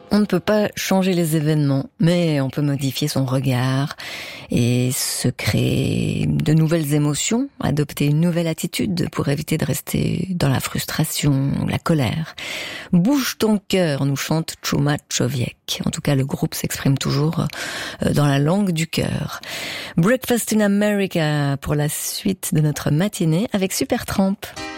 On ne peut pas changer les événements, mais on peut modifier son regard et se créer de nouvelles émotions, adopter une nouvelle attitude pour éviter de rester dans la frustration, la colère. Bouge ton cœur, nous chante Chuma Człowiek. En tout cas, le groupe s'exprime toujours dans la langue du cœur. Breakfast in America pour la suite de notre matinée avec Supertramp.